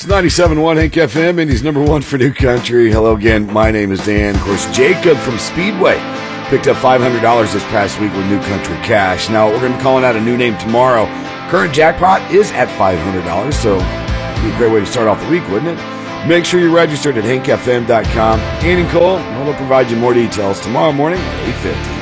It's 97.1 Hank FM, Indy's number one for new country. Hello again, my name is Dan. Of course, Jacob from Speedway picked up $500 this past week with New Country Cash. Now, we're going to be calling out a new name tomorrow. Current jackpot is at $500, so it'd be a great way to start off the week, wouldn't it? Make sure you're registered at hankfm.com. Andy Cole, we'll provide you more details tomorrow morning at 8:50.